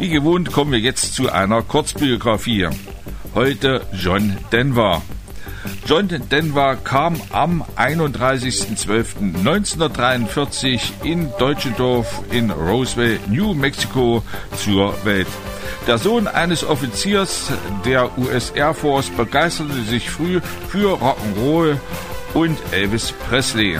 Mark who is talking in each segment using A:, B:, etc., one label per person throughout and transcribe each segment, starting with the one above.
A: Wie gewohnt kommen wir jetzt zu einer Kurzbiografie. Heute John Denver. John Denver kam am 31.12.1943 in Deutschendorf in Roswell, New Mexico zur Welt. Der Sohn eines Offiziers der US Air Force begeisterte sich früh für Rock'n'Roll und Elvis Presley.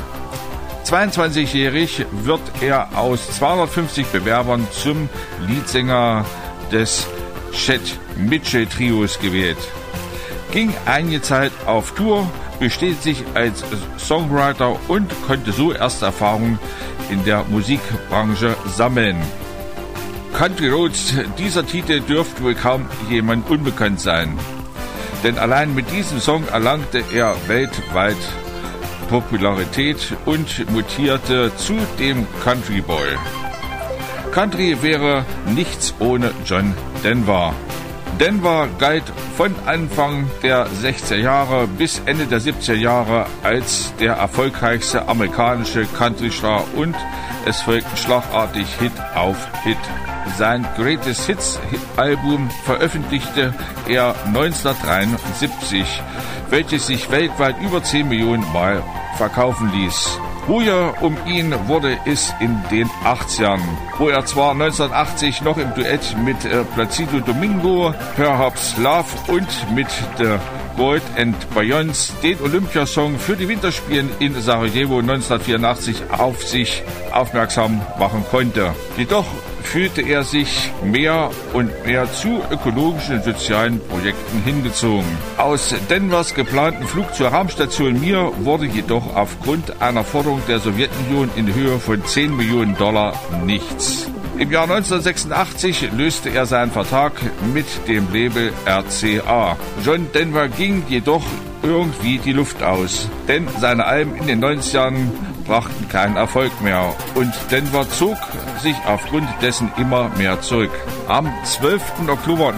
A: 22-jährig wird er aus 250 Bewerbern zum Leadsänger des Chet Mitchell Trios gewählt. Ging einige Zeit auf Tour, bestätigte sich als Songwriter und konnte so erste Erfahrungen in der Musikbranche sammeln. Country Roads, dieser Titel dürfte wohl kaum jemand unbekannt sein. Denn allein mit diesem Song erlangte er weltweit Popularität und mutierte zu dem Country Boy. Country wäre nichts ohne John Denver. Denver galt von Anfang der 60er Jahre bis Ende der 70er Jahre als der erfolgreichste amerikanische Country-Star und es folgten schlagartig Hit auf Hit. Sein Greatest Hits Album veröffentlichte er 1973, welches sich weltweit über 10 Millionen Mal verkaufen ließ. Ruhiger um ihn wurde es in den 80ern, wo er zwar 1980 noch im Duett mit Placido Domingo, Perhaps Love und mit The Gold and Beyonds den Olympiasong für die Winterspiele in Sarajevo 1984 auf sich aufmerksam machen konnte. Jedoch fühlte er sich mehr und mehr zu ökologischen und sozialen Projekten hingezogen. Aus Denvers geplanten Flug zur Raumstation Mir wurde jedoch aufgrund einer Forderung der Sowjetunion in Höhe von $10 Millionen nichts. Im Jahr 1986 löste er seinen Vertrag mit dem Label RCA. John Denver ging jedoch irgendwie die Luft aus, denn seine Alben in den 90ern brachten keinen Erfolg mehr und Denver zog sich aufgrund dessen immer mehr zurück. Am 12. Oktober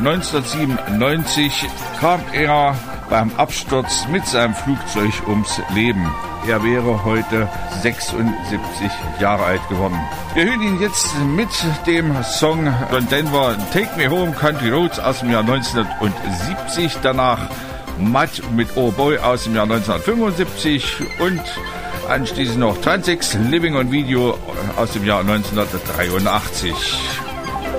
A: 1997 kam er beim Absturz mit seinem Flugzeug ums Leben. Er wäre heute 76 Jahre alt geworden. Wir hören ihn jetzt mit dem Song John Denver Take Me Home Country Roads aus dem Jahr 1970. Danach Matt mit Oh Boy aus dem Jahr 1975 und anschließend noch Transix Living on Video aus dem Jahr 1983.